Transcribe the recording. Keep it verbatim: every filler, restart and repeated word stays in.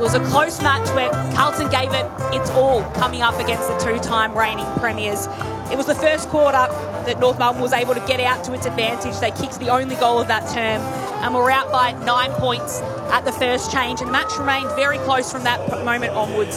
was a close match where Carlton gave it its all coming up against the two-time reigning premiers. It was the first quarter that North Melbourne was able to get out to its advantage. They kicked the only goal of that term and were out by nine points at the first change. And the match remained very close from that moment onwards.